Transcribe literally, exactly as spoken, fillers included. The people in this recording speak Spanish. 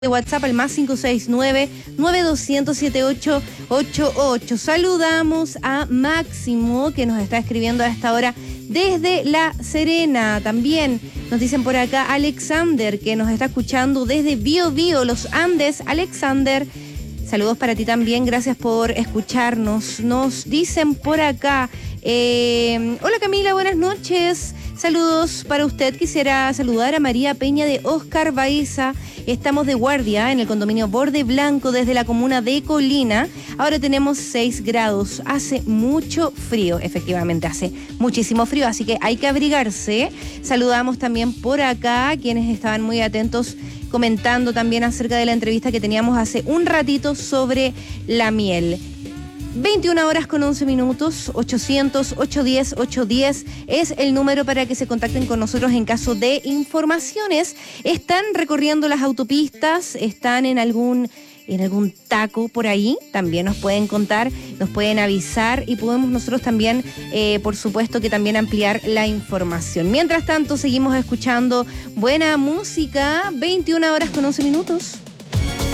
de WhatsApp al más cinco seis nueve, nueve dos cero cero, siete ocho ocho ocho. Saludamos a Máximo, que nos está escribiendo a esta hora desde La Serena. También nos dicen por acá Alexander, que nos está escuchando desde Bio Bio, Los Andes. Alexander, saludos para ti también, gracias por escucharnos. Nos dicen por acá, eh, hola Camila, buenas noches. Saludos para usted. Quisiera saludar a María Peña de Oscar Baeza. Estamos de guardia en el condominio Borde Blanco desde la comuna de Colina. Ahora tenemos seis grados. Hace mucho frío, efectivamente, hace muchísimo frío, así que hay que abrigarse. Saludamos también por acá quienes estaban muy atentos comentando también acerca de la entrevista que teníamos hace un ratito sobre la miel. veintiuna horas con once minutos, ochocientos, ochocientos diez, ochocientos diez es el número para que se contacten con nosotros en caso de informaciones. Están recorriendo las autopistas, están en algún, en algún taco por ahí, también nos pueden contar, nos pueden avisar y podemos nosotros también, eh, por supuesto que también ampliar la información. Mientras tanto, seguimos escuchando buena música, veintiuna horas con once minutos.